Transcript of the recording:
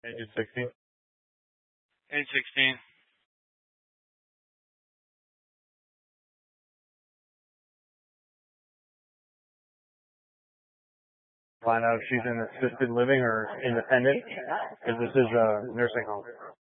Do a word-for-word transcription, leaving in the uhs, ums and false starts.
Agent sixteen. Age sixteen. Find out if she's in assisted living or independent, because this is a nursing home.